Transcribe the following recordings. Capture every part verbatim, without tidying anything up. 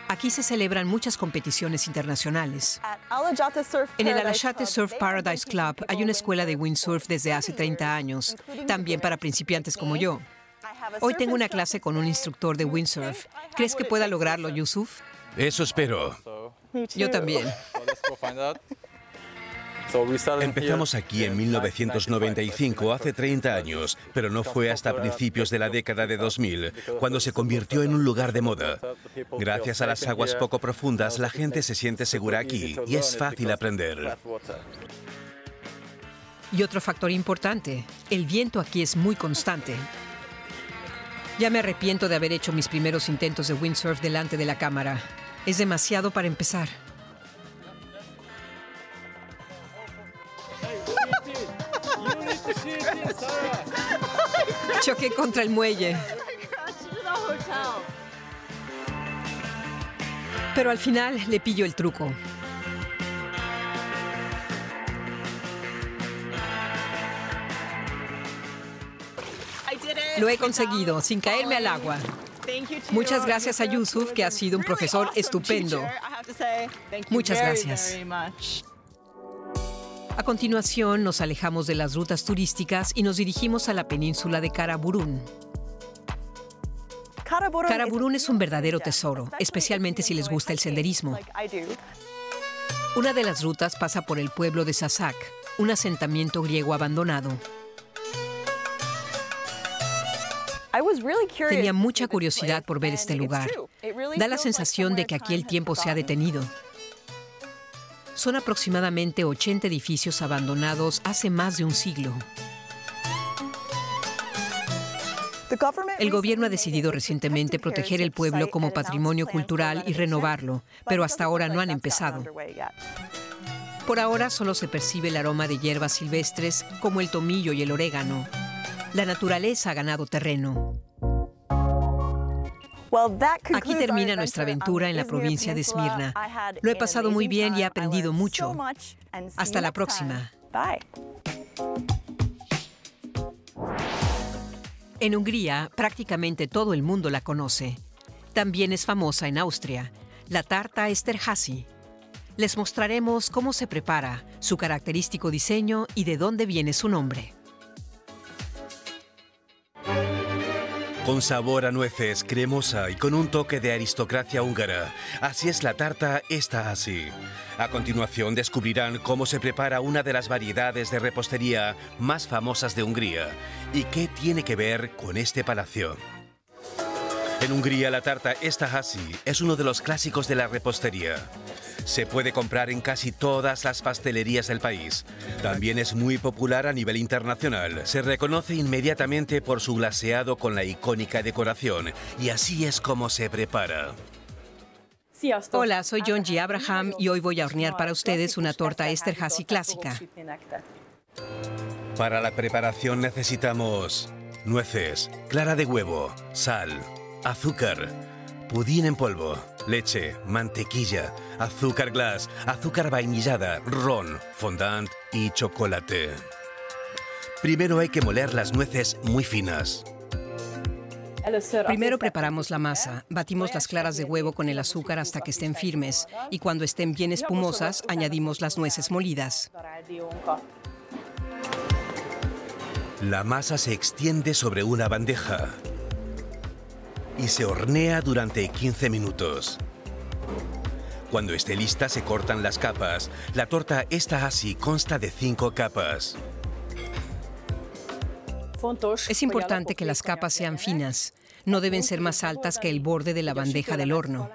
Aquí se celebran muchas competiciones internacionales. En el Alashate Surf Paradise Club hay una escuela de windsurf desde hace treinta años, también para principiantes como yo. Hoy tengo una clase con un instructor de windsurf. ¿Crees que pueda lograrlo, Yusuf? Eso espero. Yo también. Empezamos aquí en mil novecientos noventa y cinco, hace treinta años, pero no fue hasta principios de la década de dos mil, cuando se convirtió en un lugar de moda. Gracias a las aguas poco profundas, la gente se siente segura aquí y es fácil aprender. Y otro factor importante, el viento aquí es muy constante. Ya me arrepiento de haber hecho mis primeros intentos de windsurf delante de la cámara. Es demasiado para empezar. Choqué contra el muelle. Pero al final le pillo el truco. Lo he conseguido, sin caerme al agua. Muchas gracias a Yusuf, que ha sido un profesor estupendo. Muchas gracias. A continuación, nos alejamos de las rutas turísticas y nos dirigimos a la península de Karaburun. Karaburun es un verdadero tesoro, especialmente si les gusta el senderismo. Una de las rutas pasa por el pueblo de Sasak, un asentamiento griego abandonado. Tenía mucha curiosidad por ver este lugar. Da la sensación de que aquí el tiempo se ha detenido. Son aproximadamente ochenta edificios abandonados hace más de un siglo. El gobierno ha decidido recientemente proteger el pueblo como patrimonio cultural y renovarlo, pero hasta ahora no han empezado. Por ahora solo se percibe el aroma de hierbas silvestres como el tomillo y el orégano. La naturaleza ha ganado terreno. Aquí termina nuestra aventura en la provincia de Esmirna. Lo he pasado muy bien y he aprendido mucho. Hasta la próxima. En Hungría, prácticamente todo el mundo la conoce. También es famosa en Austria, la tarta Esterházy. Les mostraremos cómo se prepara, su característico diseño y de dónde viene su nombre. Con sabor a nueces, cremosa y con un toque de aristocracia húngara. Así es la tarta Esterházy. A continuación descubrirán cómo se prepara una de las variedades de repostería más famosas de Hungría y qué tiene que ver con este palacio. En Hungría la tarta Esterházy es uno de los clásicos de la repostería. Se puede comprar en casi todas las pastelerías del país. También es muy popular a nivel internacional. Se reconoce inmediatamente por su glaseado con la icónica decoración. Y así es como se prepara. Hola, soy John G. Abraham y hoy voy a hornear para ustedes una torta Esterházy clásica. Para la preparación necesitamos nueces, clara de huevo, sal, azúcar, pudín en polvo, leche, mantequilla, azúcar glass, azúcar vainillada, ron, fondant y chocolate. Primero hay que moler las nueces muy finas. Primero preparamos la masa. Batimos las claras de huevo con el azúcar hasta que estén firmes y cuando estén bien espumosas, añadimos las nueces molidas. La masa se extiende sobre una bandeja y se hornea durante quince minutos. Cuando esté lista, se cortan las capas. La torta Esterházy consta de cinco capas. Es importante que las capas sean finas. No deben ser más altas que el borde de la bandeja del horno.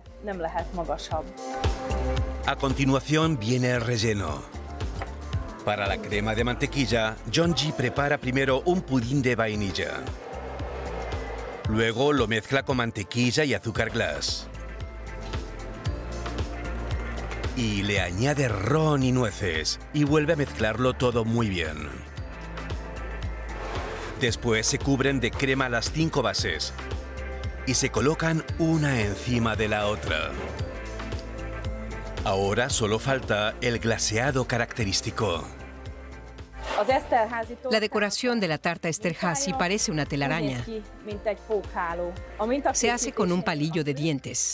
A continuación viene el relleno. Para la crema de mantequilla, John G. prepara primero un pudín de vainilla. Luego lo mezcla con mantequilla y azúcar glass. Y le añade ron y nueces y vuelve a mezclarlo todo muy bien. Después se cubren de crema las cinco bases y se colocan una encima de la otra. Ahora solo falta el glaseado característico. La decoración de la tarta Esterházy parece una telaraña. Se hace con un palillo de dientes.